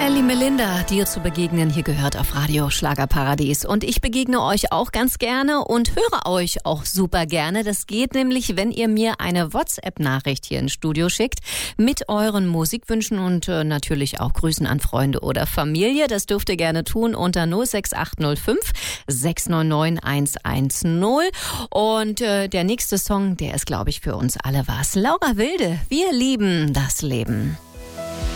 Elli Melinda, dir zu begegnen, hier gehört auf Radio Schlagerparadies. Und ich begegne euch auch ganz gerne und höre euch auch super gerne. Das geht nämlich, wenn ihr mir eine WhatsApp-Nachricht hier ins Studio schickt mit euren Musikwünschen und natürlich auch Grüßen an Freunde oder Familie. Das dürft ihr gerne tun unter 06805 699 110. Und der nächste Song, der ist, glaube ich, für uns alle was. Laura Wilde, wir lieben das Leben.